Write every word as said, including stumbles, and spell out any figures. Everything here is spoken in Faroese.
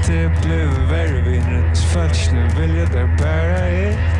det blev valgvindet. Først vil jeg da bare ikke